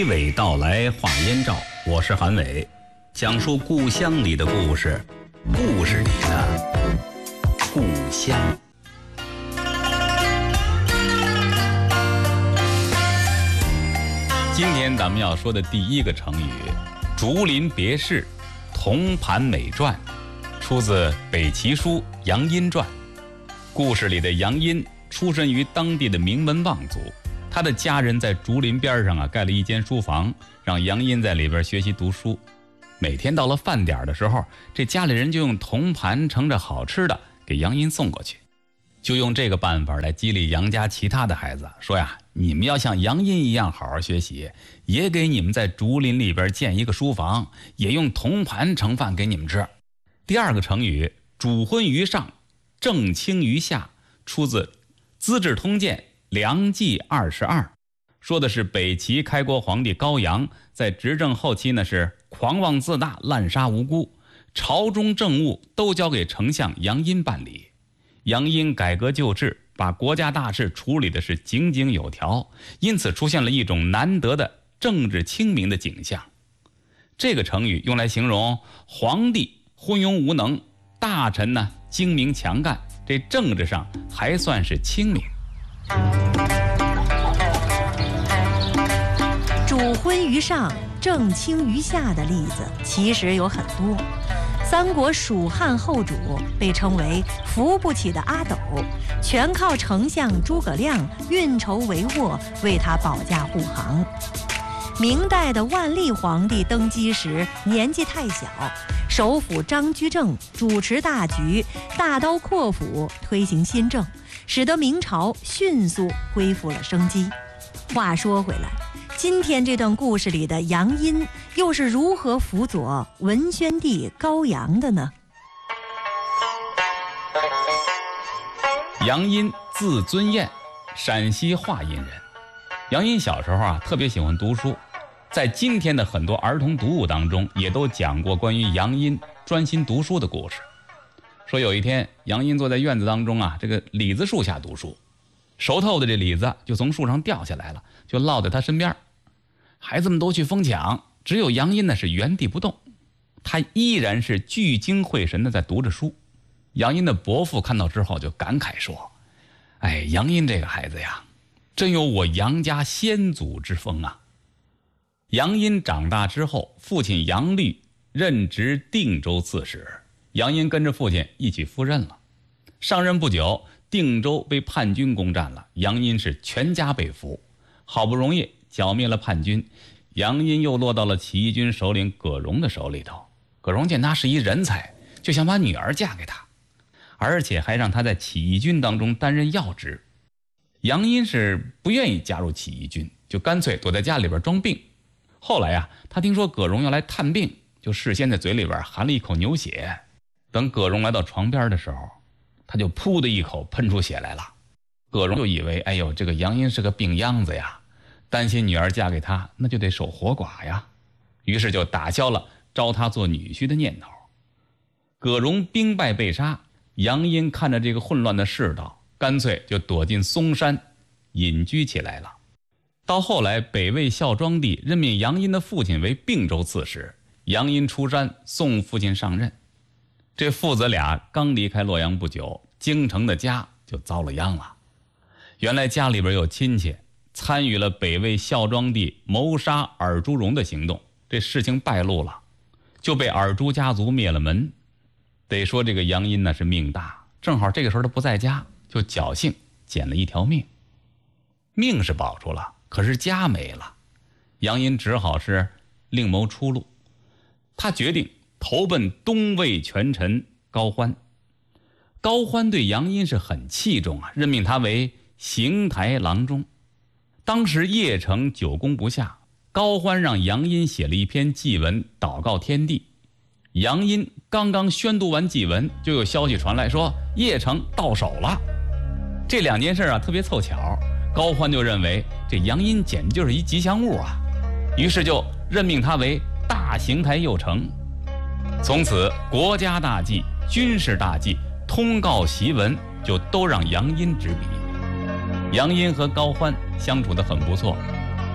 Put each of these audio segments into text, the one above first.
娓道来话燕赵，我是韩伟，讲述故乡里的故事，故事里的故乡。今天咱们要说的第一个成语“竹林别市，铜盘美馔”，出自北齐书《杨殷传》。故事里的杨殷出身于当地的名门望族，他的家人在竹林边上盖了一间书房，让杨殷在里边学习读书。每天到了饭点的时候，这家里人就用铜盘盛着好吃的给杨殷送过去，就用这个办法来激励杨家其他的孩子，说呀，你们要像杨殷一样好好学习，也给你们在竹林里边建一个书房，也用铜盘盛饭给你们吃。第二个成语“主昏于上，正清于下”，出自《资治通鉴》梁纪22，说的是北齐开国皇帝高阳在执政后期呢，是狂妄自大，滥杀无辜，朝中政务都交给丞相杨殷办理。杨殷改革旧制，把国家大事处理的是井井有条，因此出现了一种难得的政治清明的景象。这个成语用来形容皇帝昏庸无能，大臣呢精明强干，这政治上还算是清明。 主昏于上，正清于下的例子其实有很多。三国蜀汉后主被称为扶不起的阿斗，全靠丞相诸葛亮运筹帷幄为他保驾护航。明代的万历皇帝登基时年纪太小，首辅张居正主持大局，大刀阔斧推行新政，使得明朝迅速恢复了生机。话说回来，今天这段故事里的杨殷又是如何辅佐文宣帝高阳的呢？ 杨殷字尊彦，陕西华阴人。杨殷小时候特别喜欢读书，在今天的很多儿童读物当中也都讲过关于杨殷专心读书的故事。说有一天，杨殷坐在院子当中这个李子树下读书，熟透的这李子就从树上掉下来了，就落在他身边。孩子们都去疯抢，只有杨殷呢是原地不动，他依然是聚精会神的在读着书。杨殷的伯父看到之后就感慨说，哎，杨殷这个孩子呀，真有我杨家先祖之风啊。杨殷长大之后，父亲杨律任职定州刺史，杨殷跟着父亲一起赴任了。上任不久，定州被叛军攻占了，杨殷是全家被俘，好不容易剿灭了叛军，杨殷又落到了起义军首领葛荣的手里头。葛荣见他是一人才，就想把女儿嫁给他，而且还让他在起义军当中担任要职。杨殷是不愿意加入起义军，就干脆躲在家里边装病。后来他听说葛荣要来探病，就事先在嘴里边含了一口牛血。等葛荣来到床边的时候，他就噗的一口喷出血来了。葛荣就以为，哎呦，这个杨殷是个病秧子呀，担心女儿嫁给他，那就得守活寡呀，于是就打消了招他做女婿的念头。葛荣兵败被杀，杨殷看着这个混乱的世道，干脆就躲进嵩山隐居起来了。到后来，北魏孝庄帝任命杨殷的父亲为并州刺史，杨殷出山送父亲上任。这父子俩刚离开洛阳不久，京城的家就遭了殃了。原来家里边有亲戚参与了北魏孝庄帝谋杀尔朱荣的行动，这事情败露了，就被尔朱家族灭了门。得说这个杨殷呢是命大，正好这个时候他不在家，就侥幸捡了一条命。命是保住了，可是家没了，杨殷只好是另谋出路。他决定投奔东魏权臣高欢。高欢对杨殷是很器重任命他为行台郎中。当时邺城久攻不下，高欢让杨殷写了一篇祭文祷告天地。杨殷刚刚宣读完祭文，就有消息传来说邺城到手了。这两件事特别凑巧，高欢就认为这杨殷简直就是一吉祥物于是就任命他为大行台右丞。从此国家大计、军事大计、通告檄文就都让杨殷执笔。杨殷和高欢相处得很不错，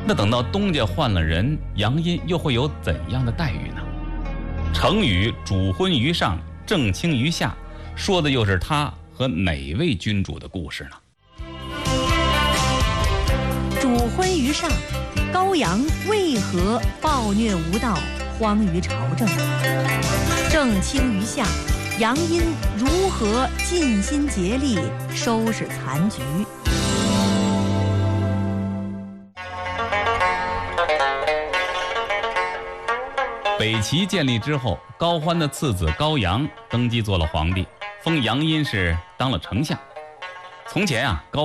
那等到东家换了人，杨殷又会有怎样的待遇呢？成语主昏于上，正倾于下，说的又是他和哪位君主的故事呢？ 主昏于上，高阳为何暴虐无道，荒于朝政？正倾于下，杨殷如何尽心竭力收拾残局？ 北齐建立之后，高欢的次子高阳登基做了皇帝，封杨殷是当了丞相。从前啊，高